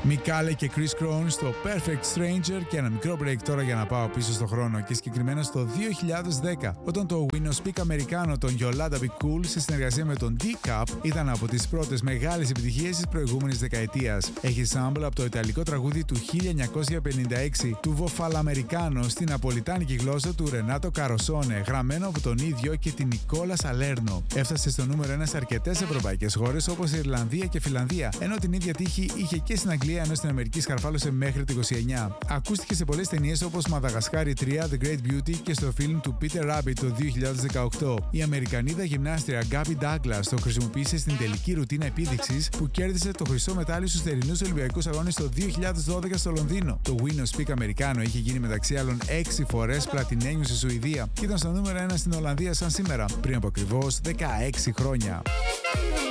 Μικάλε και Chris Crown στο Perfect Stranger και ένα μικρό break τώρα για να πάω πίσω στο χρόνο και συγκεκριμένα στο 2010 όταν το We No Speak Americano των Yolanda Be Cool σε συνεργασία με τον D-Cup ήταν από τις πρώτες μεγάλες επιτυχίες της προηγούμενης δεκαετίας. Έχει sample από το ιταλικό τραγούδι του 1956 του Βοφαλαμερικάνο στην ναπολιτάνικη γλώσσα του Ρενάτο Καροσόνε, γραμμένο από τον ίδιο και την Νικόλα Σαλέρνο. Έφτασε στο νούμερο 1 σε αρκετές ευρωπαϊκές χώρες όπως η Ιρλανδία και Φιλανδία, ενώ την ίδια τύχη είχε και στην Αγγλία, ενώ στην Αμερική σκαρφάλωσε μέχρι το 29. Ακούστηκε σε πολλές ταινίες όπως Μαδαγασκάρι 3, The Great Beauty και στο φιλμ του Peter Rabbit το 2018. Η Αμερικανίδα γυμνάστρια Gabby Douglas το χρησιμοποίησε στην τελική ρουτίνα επίδειξης που κέρδισε το χρυσό μετάλλιο στους θερινούς Ολυμπιακούς Αγώνες το 2012 στο Λονδίνο. Το We No Speak Americano είχε γίνει μεταξύ άλλων 6 φορές πλατινένιο στη Σουηδία και ήταν στο νούμερο 1 στην Ολλανδία σαν σήμερα, πριν από ακριβώς 16 χρόνια.